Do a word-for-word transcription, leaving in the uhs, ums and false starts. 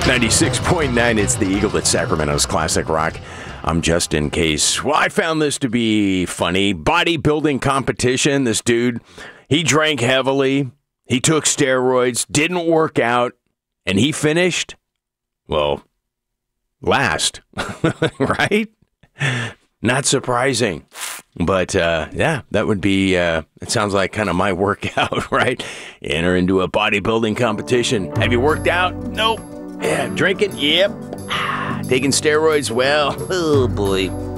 ninety-six point nine, it's the Eagle at Sacramento's Classic Rock. I'm Justin Case. Well, I found this to be funny. Bodybuilding competition. This dude, he drank heavily. He took steroids, didn't work out, and he finished, well, last, right? Not surprising. But, uh, yeah, that would be, uh, it sounds like kind of my workout, right? Enter into a bodybuilding competition. Have you worked out? Nope. Yeah, drinking? Yep. Taking steroids? Well, oh boy.